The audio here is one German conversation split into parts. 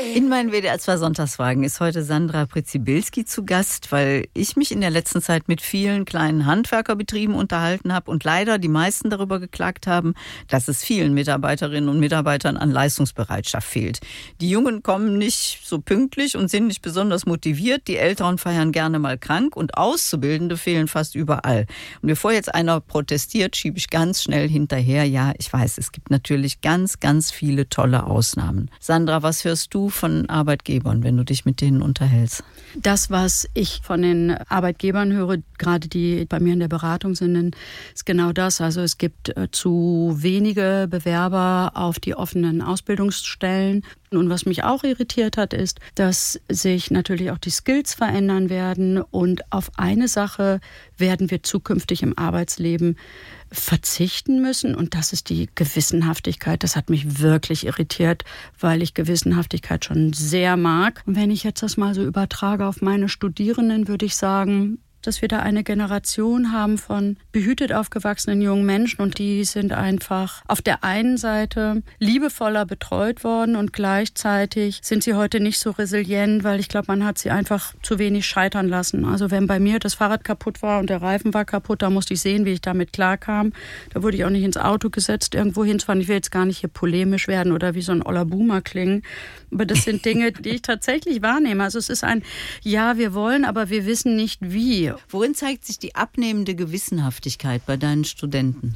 In meinen WDR 2 Sonntagsfragen ist heute Sandra Prezibilski zu Gast, weil ich mich in der letzten Zeit mit vielen kleinen Handwerkerbetrieben unterhalten habe und leider die meisten darüber geklagt haben, dass es vielen Mitarbeiterinnen und Mitarbeitern an Leistungsbereitschaft fehlt. Die Jungen kommen nicht so pünktlich und sind nicht besonders motiviert, die Älteren feiern gerne mal krank und Auszubildende fehlen fast überall. Und bevor jetzt einer protestiert, schiebe ich ganz schnell hinterher, ja, ich weiß, es gibt natürlich ganz, ganz viele tolle Ausnahmen. Sandra, was hörst du von Arbeitgebern, wenn du dich mit denen unterhältst? Das, was ich von den Arbeitgebern höre, gerade die bei mir in der Beratung sind, ist genau das. Also es gibt zu wenige Bewerber auf die offenen Ausbildungsstellen. Und was mich auch irritiert hat, ist, dass sich natürlich auch die Skills verändern werden. Und auf eine Sache werden wir zukünftig im Arbeitsleben verzichten müssen. Und das ist die Gewissenhaftigkeit. Das hat mich wirklich irritiert, weil ich Gewissenhaftigkeit schon sehr mag. Und wenn ich jetzt das mal so übertrage auf meine Studierenden, würde ich sagen, dass wir da eine Generation haben von behütet aufgewachsenen jungen Menschen und die sind einfach auf der einen Seite liebevoller betreut worden und gleichzeitig sind sie heute nicht so resilient, weil ich glaube, man hat sie einfach zu wenig scheitern lassen. Also wenn bei mir das Fahrrad kaputt war und der Reifen war kaputt, da musste ich sehen, wie ich damit klarkam. Da wurde ich auch nicht ins Auto gesetzt, irgendwo hinzufahren. Ich will jetzt gar nicht hier polemisch werden oder wie so ein oller Boomer klingen, aber das sind Dinge, die ich tatsächlich wahrnehme. Also es ist ein, ja, wir wollen, aber wir wissen nicht wie. Worin zeigt sich die abnehmende Gewissenhaftigkeit bei deinen Studenten?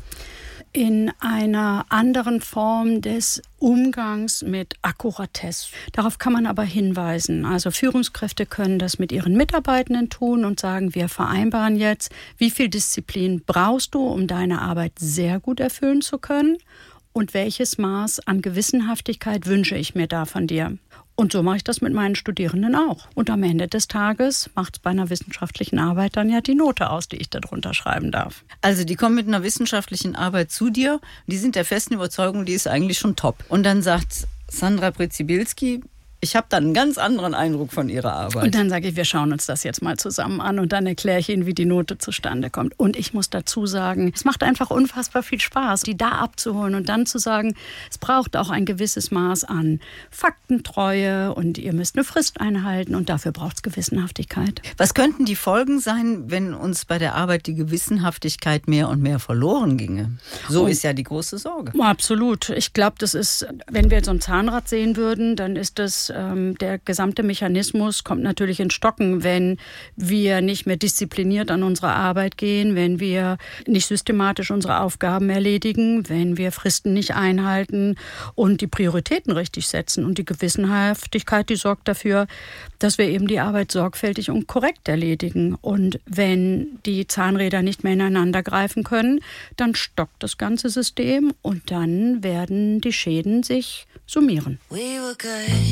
In einer anderen Form des Umgangs mit Akkuratesse. Darauf kann man aber hinweisen. Also Führungskräfte können das mit ihren Mitarbeitenden tun und sagen, wir vereinbaren jetzt, wie viel Disziplin brauchst du, um deine Arbeit sehr gut erfüllen zu können und welches Maß an Gewissenhaftigkeit wünsche ich mir da von dir. Und so mache ich das mit meinen Studierenden auch. Und am Ende des Tages macht es bei einer wissenschaftlichen Arbeit dann ja die Note aus, die ich darunter schreiben darf. Also die kommen mit einer wissenschaftlichen Arbeit zu dir, die sind der festen Überzeugung, die ist eigentlich schon top. Und dann sagt Sandra Prezibilski, ich habe dann einen ganz anderen Eindruck von ihrer Arbeit. Und dann sage ich, wir schauen uns das jetzt mal zusammen an und dann erkläre ich Ihnen, wie die Note zustande kommt. Und ich muss dazu sagen, es macht einfach unfassbar viel Spaß, die da abzuholen und dann zu sagen, es braucht auch ein gewisses Maß an Faktentreue und ihr müsst eine Frist einhalten und dafür braucht es Gewissenhaftigkeit. Was könnten die Folgen sein, wenn uns bei der Arbeit die Gewissenhaftigkeit mehr und mehr verloren ginge? So ist ja die große Sorge. Absolut. Ich glaube, das ist, wenn wir so ein Zahnrad sehen würden, dann ist das der gesamte Mechanismus kommt natürlich ins Stocken, wenn wir nicht mehr diszipliniert an unsere Arbeit gehen, wenn wir nicht systematisch unsere Aufgaben erledigen, wenn wir Fristen nicht einhalten und die Prioritäten richtig setzen. Und die Gewissenhaftigkeit, die sorgt dafür, dass wir eben die Arbeit sorgfältig und korrekt erledigen. Und wenn die Zahnräder nicht mehr ineinander greifen können, dann stockt das ganze System und dann werden die Schäden sich summieren. We were good.